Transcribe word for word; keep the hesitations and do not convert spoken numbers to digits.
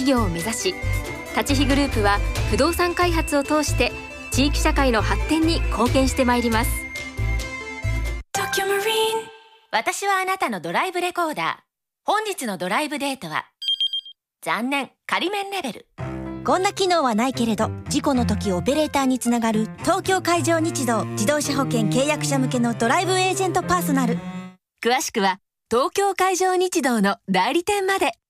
企業を目指し、立ちひグループは不動産開発を通して地域社会の発展に貢献してまいります。 私はあなたのドライブレコーダー。本日のドライブデートは残念、仮免レベル。 こんな機能はないけれど、事故の時オペレーターにつながる東京海上日動自動車保険契約者向けのドライブエージェントパーソナル。 詳しくは東京海上日動の代理店まで。